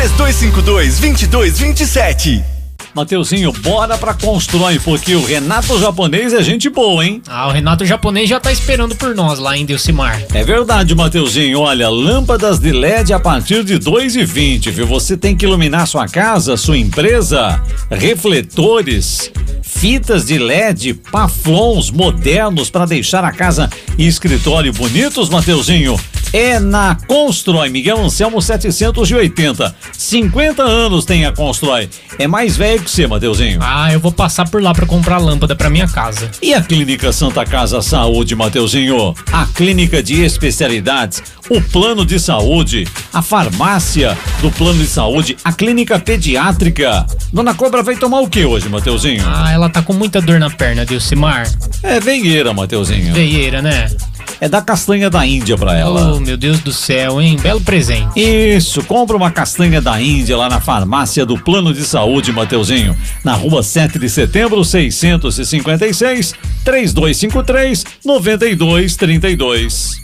3252-2227. Mateuzinho, bora pra Constrói, porque o Renato Japonês é gente boa, hein? O Renato Japonês já tá esperando por nós lá em Delcimar. É verdade, Mateuzinho. Olha, lâmpadas de LED a partir de 2,20, viu? Você tem que iluminar sua casa, sua empresa, refletores, fitas de LED, paflons modernos para deixar a casa e escritório bonitos, Mateuzinho. É na Constrói, Miguel Anselmo 780. 50 anos tem a Constrói. É mais velho que você, Mateuzinho. Eu vou passar por lá pra comprar lâmpada pra minha casa. E a Clínica Santa Casa Saúde, Mateuzinho? A clínica de especialidades, o plano de saúde, a farmácia do plano de saúde, a clínica pediátrica. Dona Cobra vai tomar o que hoje, Mateuzinho? Ela tá com muita dor na perna, Delcimar. É veieira, Mateuzinho. Veieira, né? É da castanha da Índia pra ela. Oh, meu Deus do céu, hein? Belo presente. Isso, compra uma castanha da Índia lá na farmácia do Plano de Saúde, Mateuzinho. Na rua 7 de setembro, 656, 3253-9232.